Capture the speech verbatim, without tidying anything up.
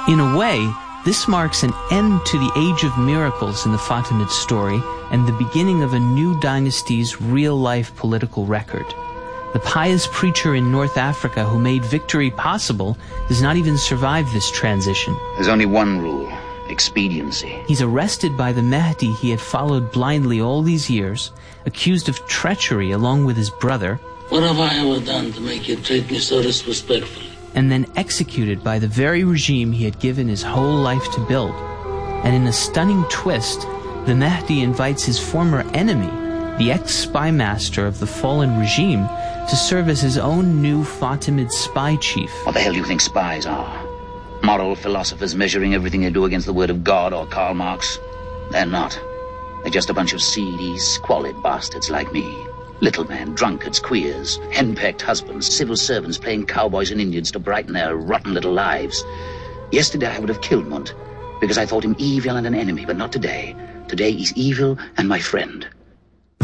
In a way, this marks an end to the age of miracles in the Fatimid story and the beginning of a new dynasty's real-life political record. The pious preacher in North Africa who made victory possible does not even survive this transition. There's only one rule: expediency. He's arrested by the Mahdi he had followed blindly all these years, accused of treachery along with his brother. What have I ever done to make you treat me so disrespectfully? And then executed by the very regime he had given his whole life to build. And in a stunning twist, the Mahdi invites his former enemy, the ex-spy master of the fallen regime, to serve as his own new Fatimid spy chief. What the hell do you think spies are? Moral philosophers measuring everything they do against the word of God or Karl Marx? They're not. They're just a bunch of seedy, squalid bastards like me. Little men, drunkards, queers, henpecked husbands, civil servants playing cowboys and Indians to brighten their rotten little lives. Yesterday I would have killed Munt because I thought him evil and an enemy, but not today. Today he's evil and my friend.